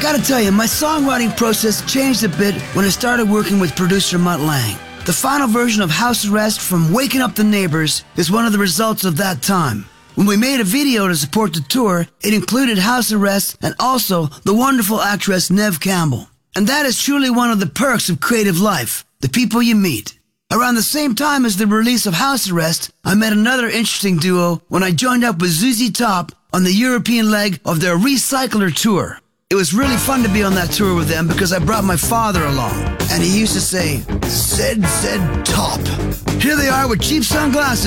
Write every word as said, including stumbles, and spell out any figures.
Gotta tell you, my songwriting process changed a bit when I started working with producer Mutt Lange. The final version of House Arrest from Waking Up the Neighbors is one of the results of that time. When we made a video to support the tour, it included House Arrest and also the wonderful actress Neve Campbell. And that is truly one of the perks of creative life, the people you meet. Around the same time as the release of House Arrest, I met another interesting duo when I joined up with Z Z Top on the European leg of their Recycler tour. It was really fun to be on that tour with them because I brought my father along, and he used to say, Zed, Zed, Top. Here they are with cheap sunglasses.